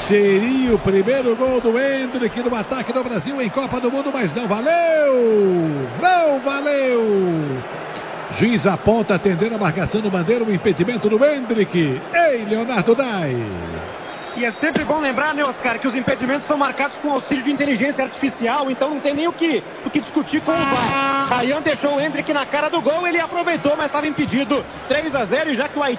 Seria o primeiro gol do Endrick no ataque do Brasil em Copa do Mundo, mas não valeu! Não valeu! Juiz aponta, atendendo a marcação do Bandeira, o impedimento do Endrick. Ei, Leonardo Dai! E é sempre bom lembrar, né, Oscar, que os impedimentos são marcados com auxílio de inteligência artificial, então não tem nem o que discutir com o VAR. Ryan deixou o Endrick na cara do gol, ele aproveitou, mas estava impedido. 3-0, e já que o Haiti